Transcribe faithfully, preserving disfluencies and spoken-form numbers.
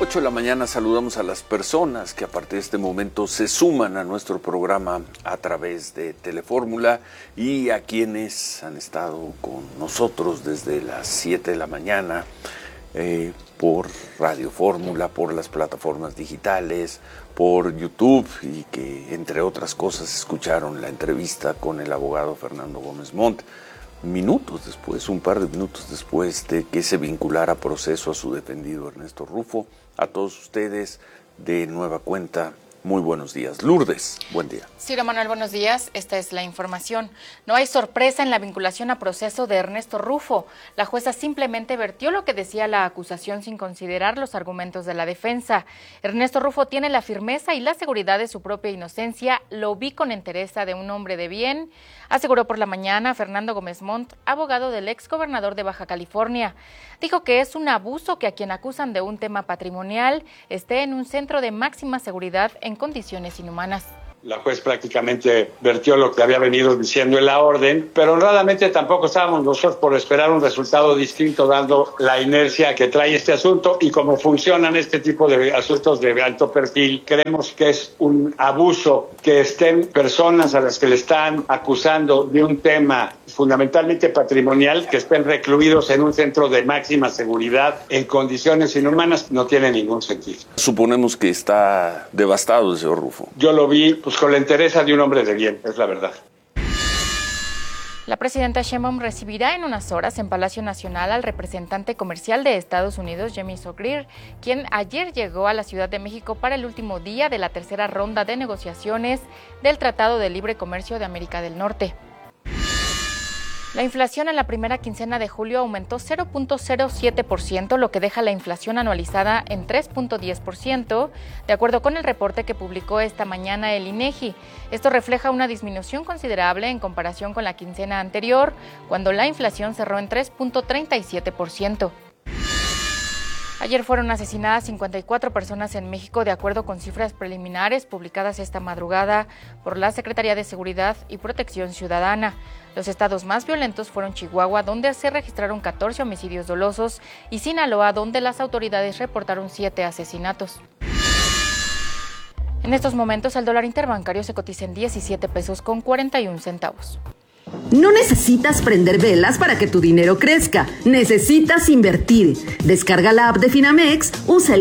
ocho de la mañana saludamos a las personas que a partir de este momento se suman a nuestro programa a través de Telefórmula y a quienes han estado con nosotros desde las siete de la mañana eh, por Radio Fórmula, por las plataformas digitales, por YouTube y que entre otras cosas escucharon la entrevista con el abogado Fernando Gómez Montt. Minutos después, un par de minutos después de que se vinculara a proceso a su defendido Ernesto Rufo. A todos ustedes, de nueva cuenta, muy buenos días. Lourdes, buen día. Ciro Manuel, buenos días. Esta es la información. No hay sorpresa en la vinculación a proceso de Ernesto Rufo. La jueza simplemente vertió lo que decía la acusación sin considerar los argumentos de la defensa. Ernesto Rufo tiene la firmeza y la seguridad de su propia inocencia. Lo vi con entereza de un hombre de bien, aseguró por la mañana Fernando Gómez Montt, abogado del exgobernador de Baja California. Dijo que es un abuso que a quien acusan de un tema patrimonial esté en un centro de máxima seguridad en condiciones inhumanas. La juez prácticamente vertió lo que había venido diciendo en la orden, pero honradamente tampoco estábamos nosotros por esperar un resultado distinto, dando la inercia que trae este asunto y cómo funcionan este tipo de asuntos de alto perfil. Creemos que es un abuso que estén personas a las que le están acusando de un tema fundamentalmente patrimonial, que estén recluidos en un centro de máxima seguridad en condiciones inhumanas, no tiene ningún sentido. Suponemos que está devastado el señor Rufo. Yo lo vi pues con la entereza de un hombre de bien, es la verdad. La presidenta Sheinbaum recibirá en unas horas en Palacio Nacional al representante comercial de Estados Unidos, Jamie Sogrier, quien ayer llegó a la Ciudad de México para el último día de la tercera ronda de negociaciones del Tratado de Libre Comercio de América del Norte. La inflación en la primera quincena de julio aumentó cero punto cero siete por ciento, lo que deja la inflación anualizada en tres punto diez por ciento, de acuerdo con el reporte que publicó esta mañana el INEGI. Esto refleja una disminución considerable en comparación con la quincena anterior, cuando la inflación cerró en tres punto treinta y siete por ciento. Ayer fueron asesinadas cincuenta y cuatro personas en México, de acuerdo con cifras preliminares publicadas esta madrugada por la Secretaría de Seguridad y Protección Ciudadana. Los estados más violentos fueron Chihuahua, donde se registraron catorce homicidios dolosos, y Sinaloa, donde las autoridades reportaron siete asesinatos. En estos momentos, el dólar interbancario se cotiza en diecisiete pesos con cuarenta y un centavos. No necesitas prender velas para que tu dinero crezca. Necesitas invertir. Descarga la app de Finamex, usa el